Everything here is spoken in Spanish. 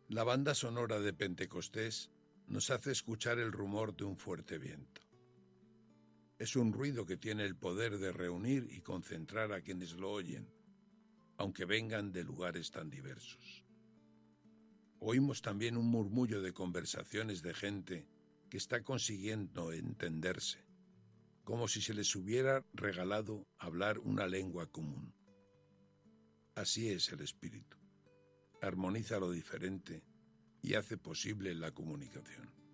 La banda sonora de Pentecostés nos hace escuchar el rumor de un fuerte viento. Es un ruido que tiene el poder de reunir y concentrar a quienes lo oyen, aunque vengan de lugares tan diversos. Oímos también un murmullo de conversaciones de gente que está consiguiendo entenderse, como si se les hubiera regalado hablar una lengua común. Así es el espíritu. Armoniza lo diferente y hace posible la comunicación.